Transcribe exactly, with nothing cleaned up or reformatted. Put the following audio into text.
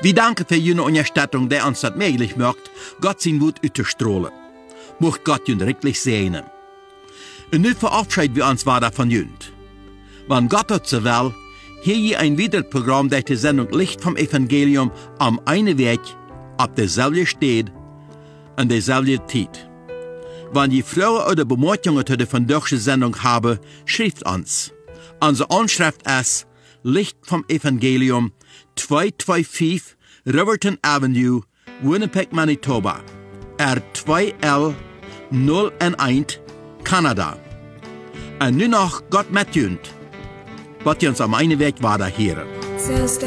Wir danken für jene Unterstützung, die uns das möglich macht, Gott sein Wort auszustrahlen. Mocht Gott jün wirklich segnen. Und nu verabschieden wir uns weiter von jünd. Wenn Gott hat so will, hier je ein weiteres Programm, das die Sendung Licht vom Evangelium am einen Weg, auf derselben steht, an derselben Zeit. Wenn ihr Fragen oder Bemerkungen zu der von der Sendung haben, schreibt uns. Unsere Anschrift ist Licht vom Evangelium, zweihunderfünfundzwanzig Riverton Avenue, Winnipeg, Manitoba, R zwei L null eins, Kanada. Und nun noch Gott mit jünd, was uns am einen Weg weiter hören.